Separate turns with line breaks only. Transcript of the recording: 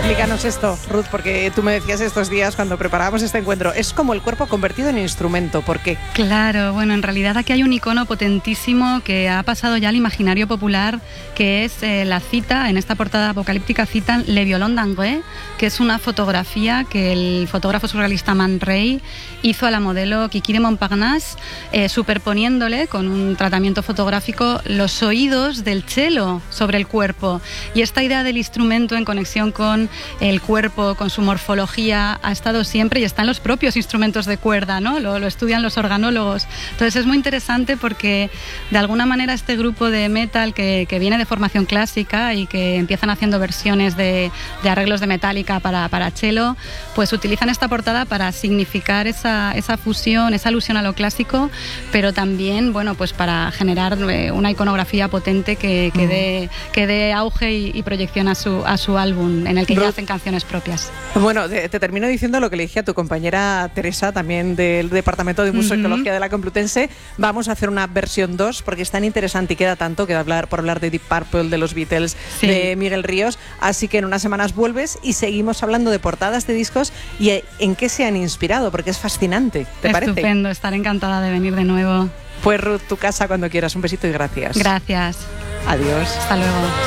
Explícanos esto, Ruth, porque tú me decías estos días cuando preparábamos este encuentro, es como el cuerpo convertido en instrumento, ¿por qué?
Claro, bueno, en realidad aquí hay un icono potentísimo que ha pasado ya al imaginario popular, que es la cita, en esta portada apocalíptica citan Le Violon d'Angers, que es una fotografía que el fotógrafo surrealista Man Ray hizo a la modelo Kiki de Montparnasse, superponiéndole con un tratamiento fotográfico los oídos del cello sobre el cuerpo. Y esta idea del instrumento en conexión con el cuerpo, con su morfología, ha estado siempre y está en los propios instrumentos de cuerda, ¿no? Lo estudian los organólogos. Entonces es muy interesante porque de alguna manera este grupo de metal que viene de formación clásica y que empiezan haciendo versiones de arreglos de metálica para cello, pues utilizan esta portada para significar esa fusión, esa alusión a lo clásico, pero también, bueno, pues para generar una iconografía potente que dé auge y proyección a su álbum, en el que ya hacen canciones propias.
Bueno, te termino diciendo lo que le dije a tu compañera Teresa, también del Departamento de Museología de la Complutense. Vamos a hacer una versión 2 porque es tan interesante y queda tanto que por hablar de Deep Purple, de los Beatles, sí, de Miguel Ríos. Así que en unas semanas vuelves y seguimos hablando de portadas de discos y en qué se han inspirado, porque es fascinante. ¿Te parece?
Estupendo, estaré encantada de venir de nuevo.
Pues Ruth, tu casa cuando quieras. Un besito y gracias.
Gracias.
Adiós.
Hasta luego.